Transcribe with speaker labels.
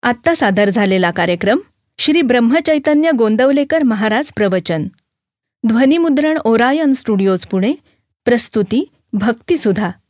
Speaker 1: आत्ता सादर झालेला कार्यक्रम श्री ब्रह्मचैतन्य गोंदवलेकर महाराज प्रवचन. ध्वनिमुद्रण ओरायन स्टुडिओज पुणे. प्रस्तुती भक्तिसुधा.